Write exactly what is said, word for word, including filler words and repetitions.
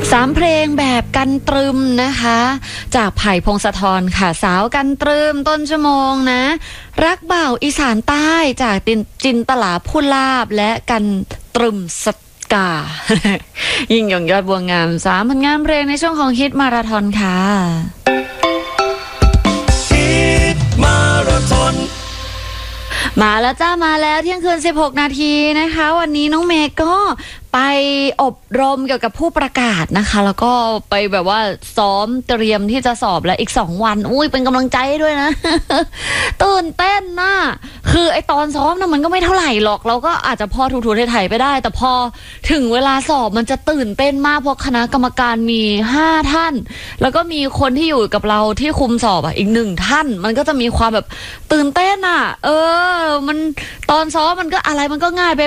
สามเพลงแบบกันตรึมนะคะจากไผ่พงศธรค่ะสาวกันตรึมต้นชั่วโมงนะรักบ่าวอีสานใต้จากจินตลาพูลาบและกันตรึมสกา ยิ่งยงยอดบัวงามสามผลงานเพลงในช่วงของฮิตมาราธอนค่ะฮิตมาราธอนมาแล้วจ้ามาแล้วเที่ยงคืนสิบหกนาทีนะคะวันนี้น้องเมย์ก็ไปอบรมเกี่ยวกับผู้ประกาศนะคะแล้วก็ไปแบบว่าซ้อมเตรียมที่จะสอบแล้วอีกสองวันอุ้ยเป็นกำลังใจด้วยนะ ตื่นเต้นนะคือไอตอนซ้อมนะมันก็ไม่เท่าไหร่หรอกเราก็อาจจะพอถูๆไถๆไปได้แต่พอถึงเวลาสอบมันจะตื่นเต้นมากเพราะคณะกรรมการมีห้าท่านแล้วก็มีคนที่อยู่กับเราที่คุมสอบอ่ะอีกหนึ่งท่านมันก็จะมีความแบบตื่นเต้นอ่ะเออมันตอนซ้อมมันก็อะไรมันก็ง่ายไป